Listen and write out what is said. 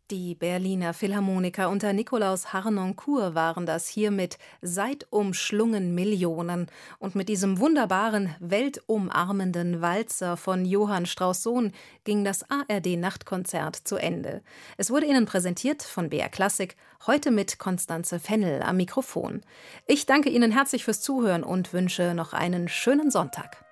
Die Berliner Philharmoniker unter Nikolaus Harnoncourt waren das hier mit Seid umschlungen Millionen. Und mit diesem wunderbaren, weltumarmenden Walzer von Johann Strauss Sohn ging das ARD-Nachtkonzert zu Ende. Es wurde Ihnen präsentiert von BR Klassik, heute mit Constanze Fennel am Mikrofon. Ich danke Ihnen herzlich fürs Zuhören und wünsche noch einen schönen Sonntag.